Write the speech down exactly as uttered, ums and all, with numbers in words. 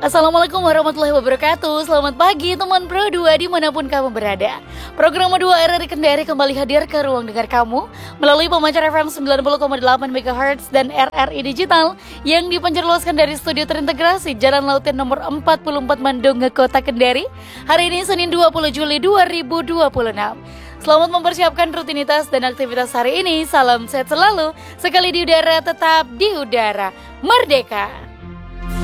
Assalamualaikum warahmatullahi wabarakatuh. Selamat pagi teman Pro dua dimanapun kamu berada. Program dua R R I Kendari kembali hadir ke ruang dengar kamu melalui pemancar F M sembilan puluh koma delapan megahertz dan R R I Digital yang dipancarluaskan dari studio terintegrasi Jalan Lautan nomor empat puluh empat Mandunga, Kota Kendari. Hari ini Senin dua puluh Juli dua ribu dua puluh enam. Selamat mempersiapkan rutinitas dan aktivitas hari ini. Salam sehat selalu. Sekali di udara tetap di udara. Merdeka.